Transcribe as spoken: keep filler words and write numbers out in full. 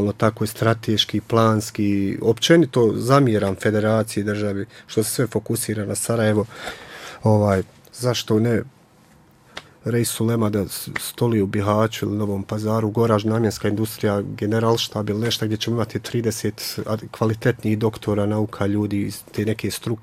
generalno tako i strateški, planski, općenito zamjeram federaciji državi što se sve fokusira na Sarajevo. Ovaj, zašto ne Rejs Ulema da stoli u Bihaću ili Novom Pazaru, Goraž, namjenska industrija, generalštab ili nešto gdje ćemo imati trideset kvalitetnih doktora nauka ljudi iz te neke struke